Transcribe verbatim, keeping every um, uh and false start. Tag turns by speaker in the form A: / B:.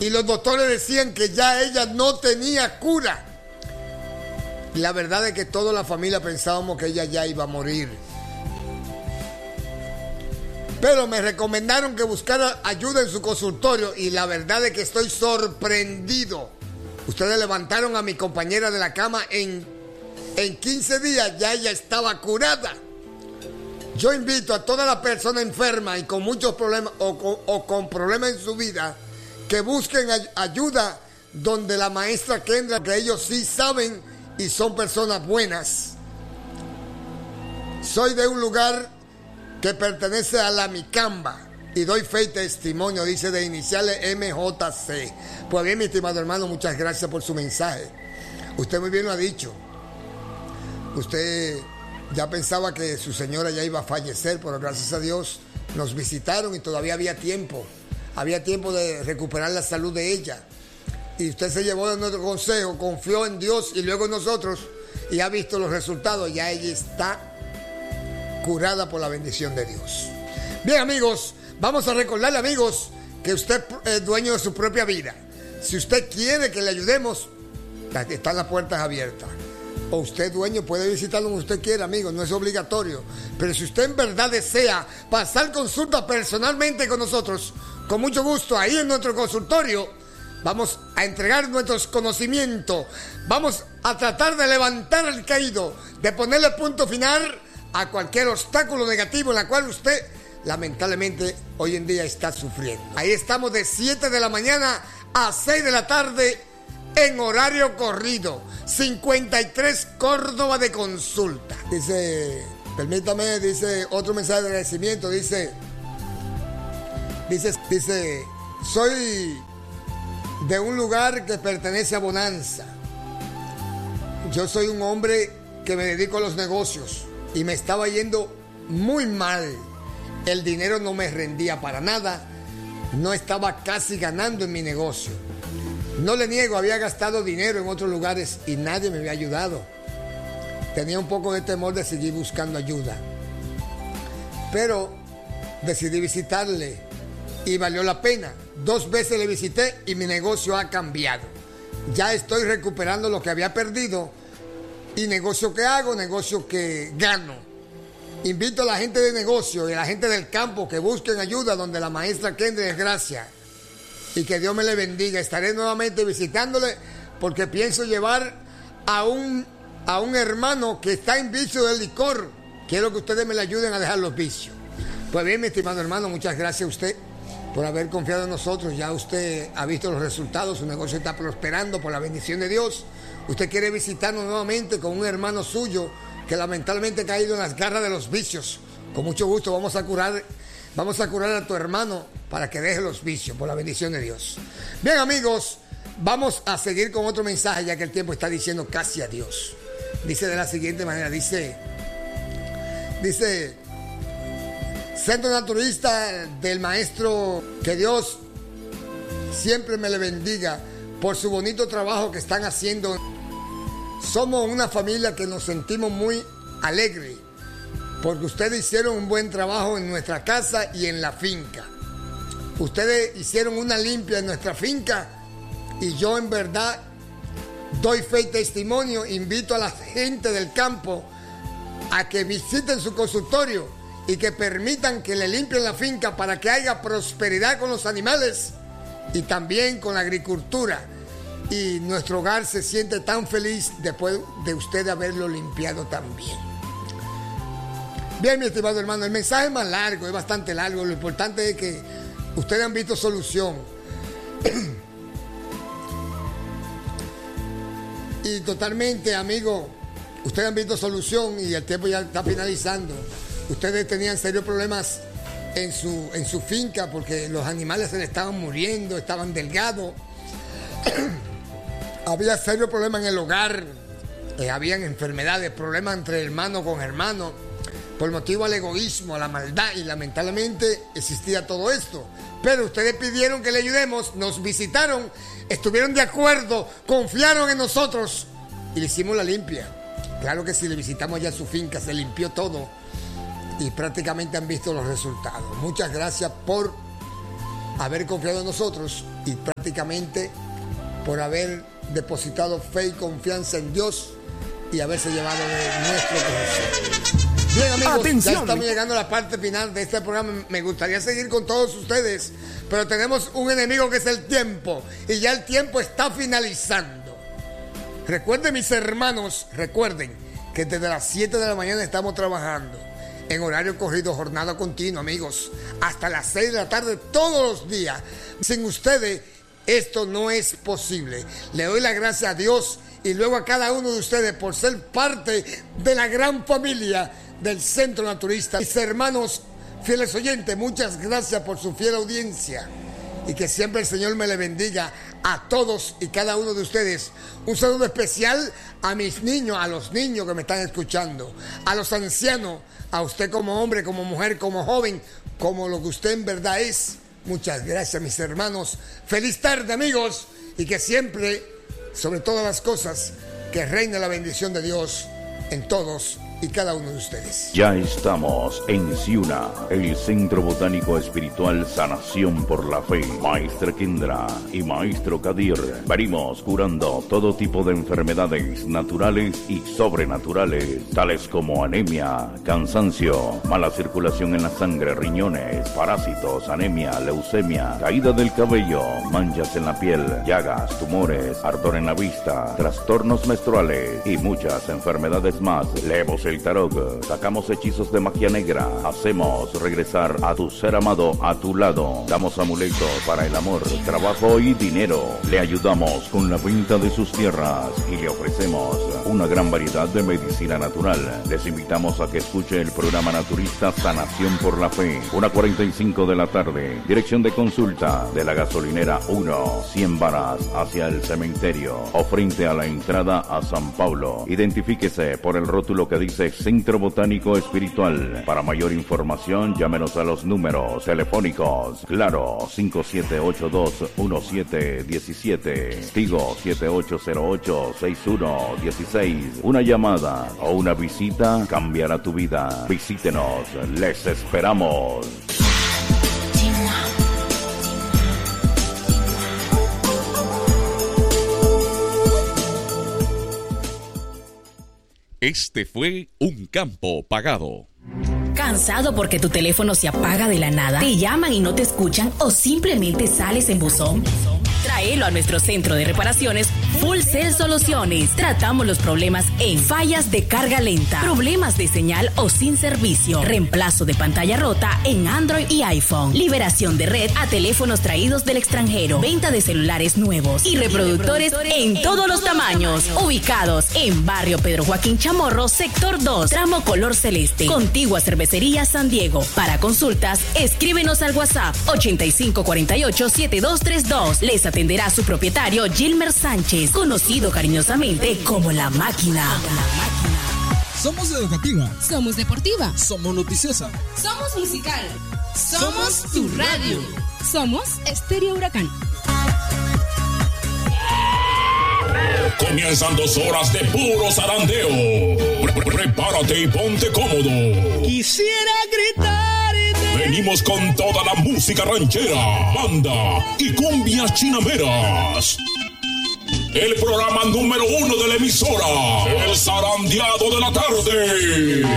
A: y los doctores decían que ya ella no tenía cura. La verdad es que toda la familia pensábamos que ella ya iba a morir. Pero me recomendaron que buscara ayuda en su consultorio y la verdad es que estoy sorprendido. Ustedes levantaron a mi compañera de la cama en, en quince días, ya ella estaba curada. Yo invito a toda la persona enferma y con muchos problemas o con, o con problemas en su vida que busquen ay- ayuda donde la maestra Kendra, que ellos sí saben y son personas buenas. Soy de un lugar que pertenece a la Micamba y doy fe y testimonio, dice de iniciales M J C. Pues bien, mi estimado hermano, muchas gracias por su mensaje. Usted muy bien lo ha dicho. Usted ya pensaba que su señora ya iba a fallecer, pero gracias a Dios nos visitaron y todavía había tiempo. Había tiempo de recuperar la salud de ella. Y usted se llevó de nuestro consejo, confió en Dios y luego en nosotros y ha visto los resultados. Ya ella está curada por la bendición de Dios. Bien, amigos, vamos a recordarle, amigos, que usted es dueño de su propia vida. Si usted quiere que le ayudemos, están las puertas abiertas. O usted, dueño, puede visitarlo como usted quiera, amigos, no es obligatorio. Pero si usted en verdad desea pasar consulta personalmente con nosotros, con mucho gusto, ahí en nuestro consultorio, vamos a entregar nuestros conocimientos, vamos a tratar de levantar al caído, de ponerle punto final a cualquier obstáculo negativo en la cual usted lamentablemente hoy en día está sufriendo. Ahí estamos de siete de la mañana a seis de la tarde en horario corrido. cincuenta y tres Córdoba de consulta. Dice, permítame, dice otro mensaje de agradecimiento, dice, dice, dice, soy de un lugar que pertenece a Bonanza. Yo soy un hombre que me dedico a los negocios y me estaba yendo muy mal. El dinero no me rendía para nada. No estaba casi ganando en mi negocio. No le niego, había gastado dinero en otros lugares y nadie me había ayudado. Tenía un poco de temor de seguir buscando ayuda. Pero decidí visitarle y valió la pena. Dos veces le visité y mi negocio ha cambiado. Ya estoy recuperando lo que había perdido. Y negocio que hago, negocio que gano. Invito a la gente de negocio y a la gente del campo que busquen ayuda donde la maestra Kendra es gracia. Y que Dios me le bendiga. Estaré nuevamente visitándole porque pienso llevar a un, a un hermano que está en vicio del licor. Quiero que ustedes me le ayuden a dejar los vicios. Pues bien, mi estimado hermano, muchas gracias a usted por haber confiado en nosotros. Ya usted ha visto los resultados, su negocio está prosperando por la bendición de Dios. Usted quiere visitarnos nuevamente con un hermano suyo que lamentablemente ha caído en las garras de los vicios. Con mucho gusto vamos a curar, vamos a curar a tu hermano para que deje los vicios por la bendición de Dios. Bien, amigos, vamos a seguir con otro mensaje ya que el tiempo está diciendo casi adiós. Dice de la siguiente manera, dice, dice, Centro Naturista del Maestro, que Dios siempre me le bendiga por su bonito trabajo que están haciendo. Somos una familia que nos sentimos muy alegres porque ustedes hicieron un buen trabajo en nuestra casa y en la finca. Ustedes hicieron una limpia en nuestra finca y yo en verdad doy fe y testimonio. Invito a la gente del campo a que visiten su consultorio y que permitan que le limpien la finca para que haya prosperidad con los animales y también con la agricultura. Y nuestro hogar se siente tan feliz después de usted haberlo limpiado también. Bien, mi estimado hermano, el mensaje es más largo, es bastante largo. Lo importante es que ustedes han visto solución. Y totalmente, amigo, ustedes han visto solución y el tiempo ya está finalizando. Ustedes tenían serios problemas en su, en su finca porque los animales se le estaban muriendo, estaban delgados. Había serios problemas en el hogar, eh, habían enfermedades, problemas entre hermano con hermano, por motivo al egoísmo, a la maldad, y lamentablemente existía todo esto. Pero ustedes pidieron que le ayudemos, nos visitaron, estuvieron de acuerdo, confiaron en nosotros y le hicimos la limpia. Claro que si le visitamos ya su finca, se limpió todo y prácticamente han visto los resultados. Muchas gracias por haber confiado en nosotros y prácticamente por haber depositado fe y confianza en Dios y haberse llevado de nuestro corazón. Bien, amigos, Atención. Ya estamos llegando a la parte final de este programa. Me gustaría seguir con todos ustedes, pero tenemos un enemigo que es el tiempo, y ya el tiempo está finalizando. Recuerden, mis hermanos, recuerden que desde las siete de la mañana estamos trabajando en horario corrido, jornada continua, amigos, hasta las seis de la tarde todos los días. Sin ustedes esto no es posible. Le doy la gracia a Dios y luego a cada uno de ustedes por ser parte de la gran familia del Centro Naturista. Mis hermanos fieles oyentes, muchas gracias por su fiel audiencia y que siempre el Señor me le bendiga a todos y cada uno de ustedes. Un saludo especial a mis niños, a los niños que me están escuchando, a los ancianos, a usted como hombre, como mujer, como joven, como lo que usted en verdad es. Muchas gracias, mis hermanos. Feliz tarde, amigos, y que siempre, sobre todas las cosas, que reine la bendición de Dios en todos y cada uno de ustedes.
B: Ya estamos en Ciuna, el Centro Botánico Espiritual Sanación por la Fe. Maestra Kendra y Maestro Kadir venimos curando todo tipo de enfermedades naturales y sobrenaturales, tales como anemia, cansancio, mala circulación en la sangre, riñones, parásitos, anemia, leucemia, caída del cabello, manchas en la piel, llagas, tumores, ardor en la vista, trastornos menstruales y muchas enfermedades más. Leemos el tarot, sacamos hechizos de magia negra, hacemos regresar a tu ser amado a tu lado, damos amuletos para el amor, trabajo y dinero, le ayudamos con la venta de sus tierras y le ofrecemos una gran variedad de medicina natural. Les invitamos a que escuche el programa naturista Sanación por la Fe, una cuarenta y cinco de la tarde, dirección de consulta de la gasolinera uno, cien varas hacia el cementerio o frente a la entrada a San Pablo. Identifíquese por el rótulo que dice Centro Botánico Espiritual. Para mayor información, llámenos a los números telefónicos. Claro, cinco siete ocho dos uno siete uno siete, Tigo siete ocho cero ocho seis uno uno seis. Una llamada o una visita cambiará tu vida. Visítenos, les esperamos.
C: Este fue Un Campo Pagado.
D: ¿Cansado porque tu teléfono se apaga de la nada? ¿Te llaman y no te escuchan o simplemente sales en buzón? Tráelo a nuestro centro de reparaciones Full Cell Soluciones. Tratamos los problemas en fallas de carga lenta, problemas de señal o sin servicio, reemplazo de pantalla rota en Android y iPhone, liberación de red a teléfonos traídos del extranjero, venta de celulares nuevos y reproductores, y reproductores en, en todos los tamaños. tamaños. Ubicados en Barrio Pedro Joaquín Chamorro, Sector dos, Tramo Color Celeste, Contigua Cervecería San Diego. Para consultas, escríbenos al WhatsApp ochenta y cinco cuarenta y ocho setenta y dos treinta y dos. Les atenderá su propietario Gilmer Sánchez, conocido cariñosamente como La Máquina.
E: Somos educativa.
F: Somos deportiva.
E: Somos noticiosa.
F: Somos musical. Somos tu radio. Somos Estéreo Huracán.
G: Comienzan dos horas de puro zarandeo. Prepárate y ponte cómodo.
E: Quisiera gritarte.
G: Venimos con toda la música ranchera, banda y cumbias chinameras. El programa número uno de la emisora, el zarandeado de la tarde.